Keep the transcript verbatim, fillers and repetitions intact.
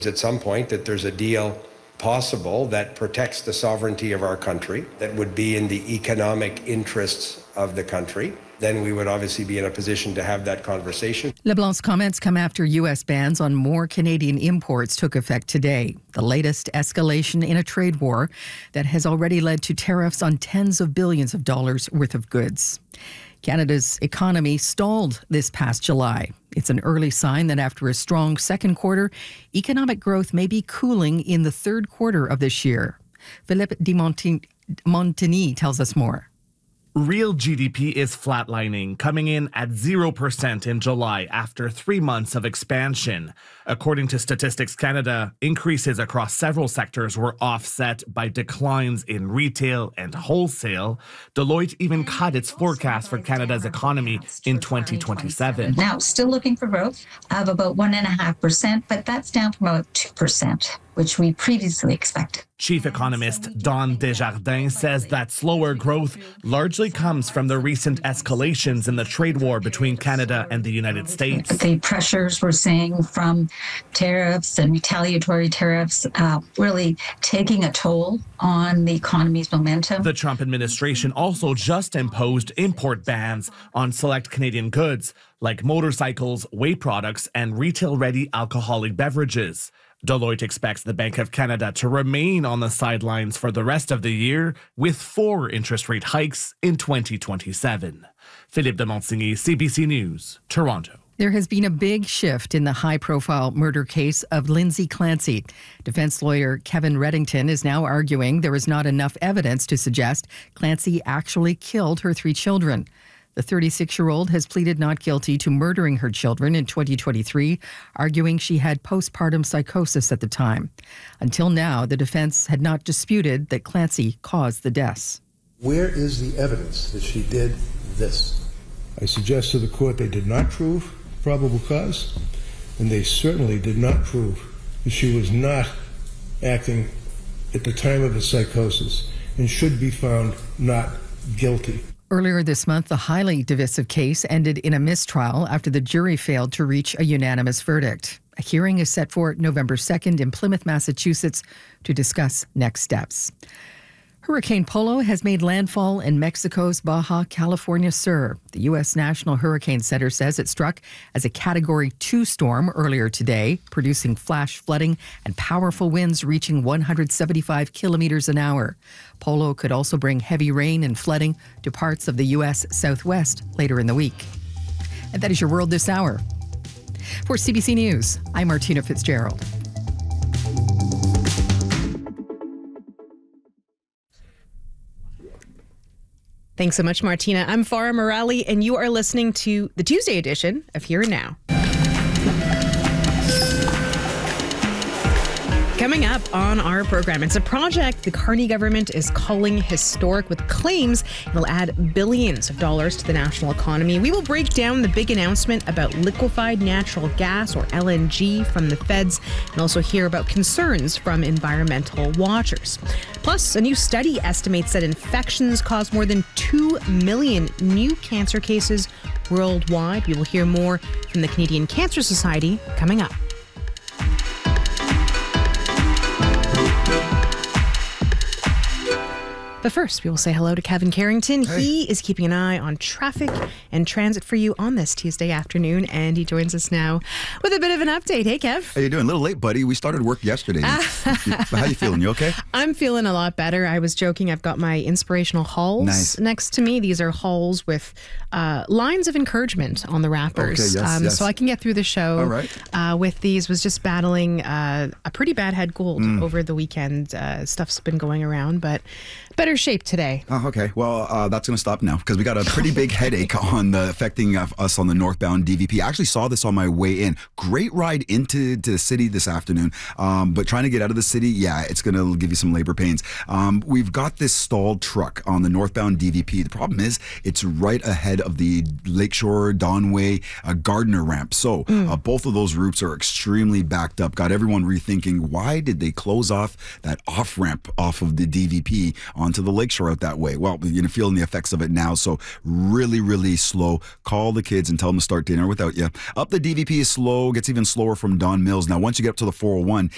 At some point that there's a deal possible that protects the sovereignty of our country, that would be in the economic interests of the country, then we would obviously be in a position to have that conversation. LeBlanc's comments come after U S bans on more Canadian imports took effect today, the latest escalation in a trade war that has already led to tariffs on tens of billions of dollars worth of goods. Canada's economy stalled this past July. It's an early sign that after a strong second quarter, economic growth may be cooling in the third quarter of this year. Philippe de Montigny tells us more. Real G D P is flatlining, coming in at zero percent in July after three months of expansion. According to Statistics Canada, increases across several sectors were offset by declines in retail and wholesale. Deloitte even cut its forecast for Canada's economy in twenty twenty-seven. Now, still looking for growth of about one point five percent, but that's down from about two percent, which we previously expected. Chief economist Don Desjardins says that slower growth largely comes from the recent escalations in the trade war between Canada and the United States. The pressures we're seeing from tariffs and retaliatory tariffs uh, really taking a toll on the economy's momentum. The Trump administration also just imposed import bans on select Canadian goods like motorcycles, whey products, and retail-ready alcoholic beverages. Deloitte expects the Bank of Canada to remain on the sidelines for the rest of the year with four interest rate hikes in twenty twenty-seven. Philippe de Montigny, C B C News, Toronto. There has been a big shift in the high-profile murder case of Lindsay Clancy. Defense lawyer Kevin Reddington is now arguing there is not enough evidence to suggest Clancy actually killed her three children. The thirty-six-year-old has pleaded not guilty to murdering her children in twenty twenty-three, arguing she had postpartum psychosis at the time. Until now, the defense had not disputed that Clancy caused the deaths. Where is the evidence that she did this? I suggest to the court they did not prove probable cause, and they certainly did not prove that she was not acting at the time of the psychosis and should be found not guilty. Earlier this month, the highly divisive case ended in a mistrial after the jury failed to reach a unanimous verdict. A hearing is set for November second in Plymouth, Massachusetts, to discuss next steps. Hurricane Polo has made landfall in Mexico's Baja California Sur. The U S National Hurricane Center says it struck as a Category two storm earlier today, producing flash flooding and powerful winds reaching one hundred seventy-five kilometers an hour. Polo could also bring heavy rain and flooding to parts of the U S Southwest later in the week. And that is your World This Hour. For C B C News, I'm Martina Fitzgerald. Thanks so much, Martina. I'm Farah Morali, and you are listening to the Tuesday edition of Here and Now. Coming up on our program, it's a project the Carney government is calling historic, with claims it'll add billions of dollars to the national economy. We will break down the big announcement about liquefied natural gas, or L N G, from the feds, and also hear about concerns from environmental watchers. Plus, a new study estimates that infections cause more than two million new cancer cases worldwide. We will hear more from the Canadian Cancer Society coming up. But first, we will say hello to Kevin Carrington. Hey. He is keeping an eye on traffic and transit for you on this Tuesday afternoon, and he joins us now with a bit of an update. Hey, Kev. How you doing? A little late, buddy. We started work yesterday. How you feeling? You okay? I'm feeling a lot better. I was joking. I've got my inspirational halls nice. next to me. These are halls with uh, lines of encouragement on the wrappers. Okay, yes, um, yes. So I can get through the show. All right. Uh, with these, was just battling uh, a pretty bad head cold mm. over the weekend. Uh, stuff's been going around, but better shape today. Oh, okay. Well, uh, that's going to stop now because we got a pretty big headache on the affecting uh, us on the northbound D V P. I actually saw this on my way in. Great ride into to the city this afternoon, um, but trying to get out of the city, yeah, it's going to give you some labor pains. Um, we've got this stalled truck on the northbound D V P. The problem is it's right ahead of the Lakeshore, Donway, uh, Gardner ramp. So mm. uh, both of those routes are extremely backed up. Got everyone rethinking, why did they close off that off ramp off of the D V P onto the Lakeshore out that way? Well, you're feeling the effects of it now. So really, really slow. Call the kids and tell them to start dinner without you. Up the D V P is slow, gets even slower from Don Mills. Now, once you get up to the four oh one,